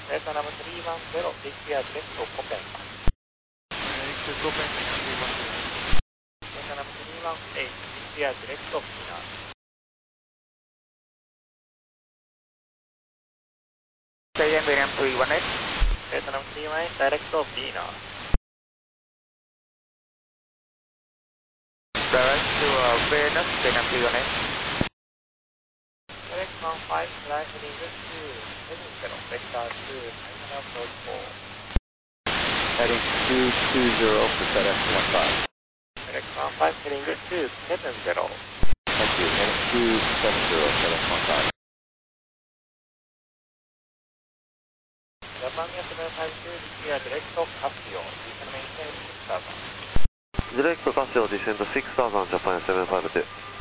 ベトナム310、ビッグエアディレクトコペン。 Exit Copenhagen 310. ベトナム318、ビッグエアディレクトピーナー。 Say again, Vietnam 318. ベトナム318、ダイレクトピーナー。 Direct to Venus, Vietnam 318. Direct 15, fly heading to 70, vector 2, final approach 4. Heading 220 for FedEx 15. Direct 15, heading to 70. Thank you. Heading 270 FedEx 15. Japan Air 752, Big Air Direct Casio, descend maintain 6000. Direct Casio descend 6000 Japan 752.